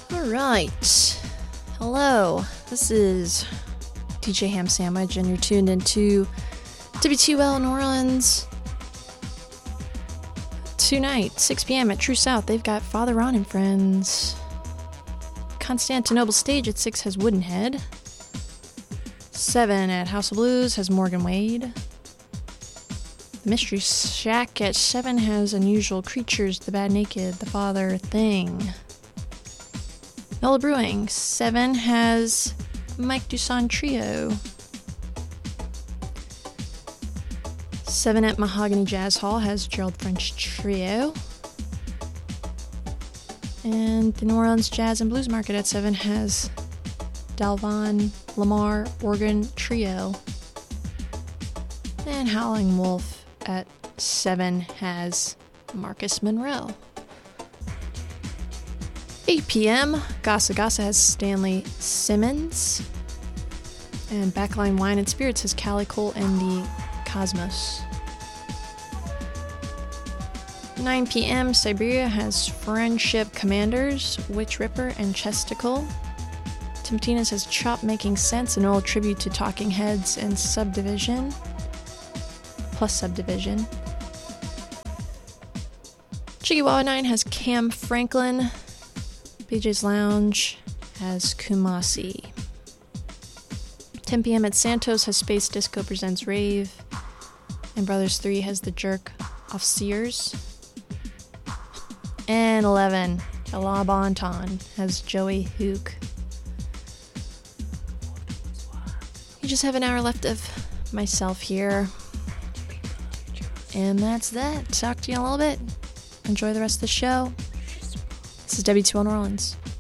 Alright. Hello. This is DJ Ham Sandwich, and you're tuned into WTL New Orleans. Tonight, 6 p.m. at True South, they've got Father Ron and Friends. Constantinople Stage at 6 has Woodenhead. 7 at House of Blues has Morgan Wade. The Mystery Shack at 7 has Unusual Creatures, The Bad Naked, The Father Thing. Nola Brewing, 7 has Mike Duson Trio. 7 at Mahogany Jazz Hall has Gerald French Trio. And the New Orleans Jazz and Blues Market at 7 has Dalvon Lamar Organ Trio. And Howling Wolf at 7 has Marcus Monroe. 8 p.m., Gasa Gasa has Stanley Simmons. And Backline Wine and Spirits has Callie Cole and the Cosmos. 9 p.m., Siberia has Friendship Commanders, Witch Ripper, and Chesticle. Tim Martinez has Chop Making Sense, an old tribute to Talking Heads and Subdivision. Plus Subdivision. Chihuahua 9 has Cam Franklin. BJ's Lounge has Kumasi. 10 p.m. at Santos has Space Disco Presents Rave. And Brothers 3 has The Jerk Off Sears. And 11 at La Bonton has Joey Hook. You just have an hour left of myself here. And that's that. Talk to you in a little bit. Enjoy the rest of the show. This is WTL New Orleans.